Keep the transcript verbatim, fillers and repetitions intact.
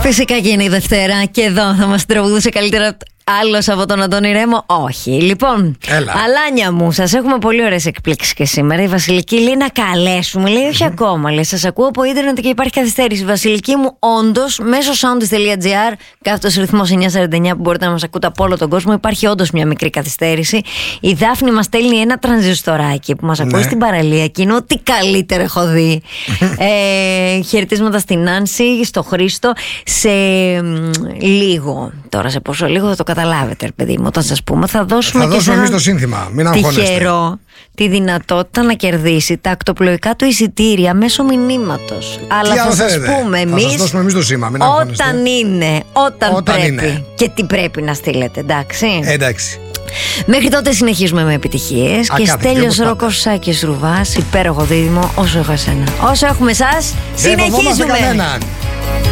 Φυσικά και είναι η Δευτέρα και εδώ θα μας τραγουδούσε καλύτερα άλλος από τον Αντώνη Ρέμο. Όχι. Λοιπόν, Έλα. αλάνια μου, σας έχουμε πολύ ωραίες εκπλήξεις και σήμερα. Η Βασιλική λέει να καλέσουμε. Λέει όχι mm-hmm. ακόμα. Λέει σας ακούω από ίντερνετ και υπάρχει καθυστέρηση. Η Βασιλική μου, όντως, μέσω soundist.gr, κάθετος ρυθμός εννιακόσια σαράντα εννιά που μπορείτε να μας ακούτε από όλο τον κόσμο, υπάρχει όντως μια μικρή καθυστέρηση. Η Δάφνη μας στέλνει ένα τρανζιστοράκι που μας ακούει ναι. στην παραλία και είναι ό,τι καλύτερο έχω δει. ε, χαιρετίσματα στην Νάνση, στο Χρήστο. Σε μ, λίγο, τώρα σε πόσο λίγο θα το καταλάβετε, παιδί μου, όταν σας πούμε, θα δώσουμε, θα και δώσουμε σε εμείς το σύνθημα. Μην αγχώνεστε. τυχερό τη δυνατότητα να κερδίσει τα ακτοπλοϊκά του εισιτήρια μέσω μηνύματος. Αλλά θα σας πούμε εμείς, θα σας δώσουμε εμείς το σήμα. Μην αγχώνεστε. Όταν είναι, όταν, όταν πρέπει είναι. και τι πρέπει να στείλετε, εντάξει. Ε, εντάξει. Μέχρι τότε συνεχίζουμε με επιτυχίες. Και Στέλιος Ρόκος, Σάκης Ρουβάς, υπέροχο δίδυμο, όσο έχω εσένα. Όσο έχουμε εσάς, συνεχίζουμε.